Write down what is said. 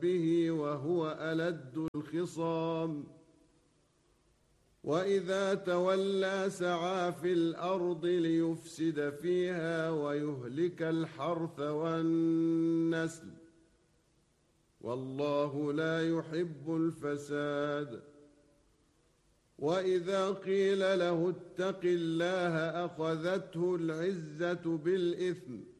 به وهو ألد الخصام وإذا تولى سعى في الأرض ليفسد فيها ويهلك الحرث والنسل والله لا يحب الفساد وإذا قيل له اتق الله أخذته العزة بالإثم